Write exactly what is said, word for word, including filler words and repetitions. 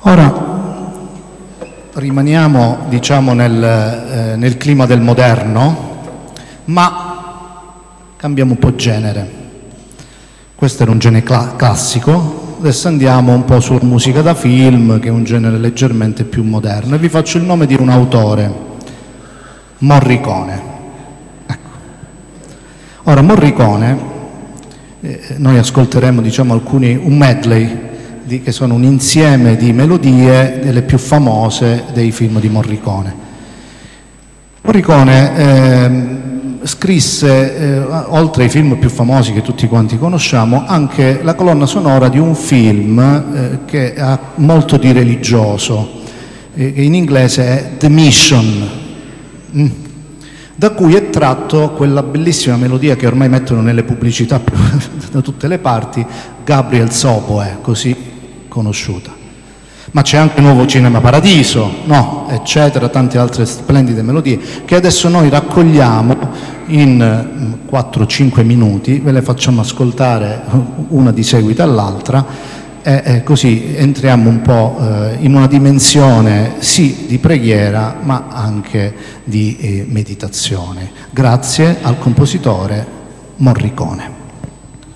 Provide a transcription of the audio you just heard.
Ora rimaniamo, diciamo, nel, eh, nel clima del moderno, ma cambiamo un po' genere. Questo era un genere cla- classico, adesso andiamo un po' sulla musica da film, che è un genere leggermente più moderno, e vi faccio il nome di un autore, Morricone. Ecco. Ora, Morricone, eh, noi ascolteremo, diciamo, alcuni, un medley, di, che sono un insieme di melodie delle più famose dei film di Morricone. Morricone eh, scrisse, eh, oltre ai film più famosi che tutti quanti conosciamo, anche la colonna sonora di un film eh, che ha molto di religioso, eh, che in inglese è The Mission, mm. da cui è tratto quella bellissima melodia che ormai mettono nelle pubblicità da tutte le parti, Gabriel's Oboe, così conosciuta. Ma c'è anche Nuovo Cinema Paradiso, no, eccetera, tante altre splendide melodie che adesso noi raccogliamo in quattro cinque minuti, ve le facciamo ascoltare una di seguito all'altra e, e così entriamo un po' eh, in una dimensione sì di preghiera ma anche di eh, meditazione. Grazie al compositore Morricone.